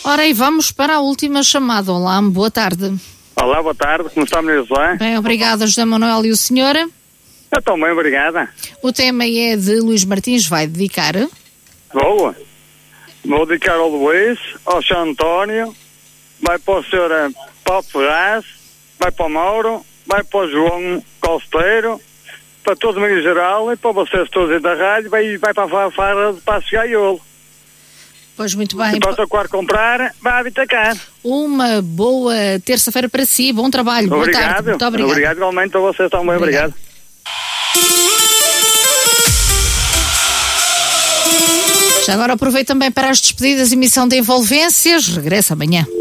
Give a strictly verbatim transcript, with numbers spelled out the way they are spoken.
Ora, e vamos para a última chamada. Olá, boa tarde. Olá, boa tarde. Como está, Maria José? Bem, obrigada, José Manuel. E o senhor? Eu também, obrigada. O tema é de Luís Martins. Vai dedicar? Boa. Vou dedicar ao Luís, ao São António, vai para o senhor Paulo Ferraz, vai para o Mauro, vai para o João Costeiro, para todo o meio geral e para vocês todos aí da rádio, vai, vai para a farra de Passos Gaiolo. Pois muito bem. E para o quarto comprar, vai a Vitacar. Uma boa terça-feira para si, bom trabalho. Obrigado. Boa tarde. Muito obrigado. Obrigado igualmente a vocês também, obrigado. obrigado. Já agora aproveito também para as despedidas e missão de envolvências. Regressa amanhã.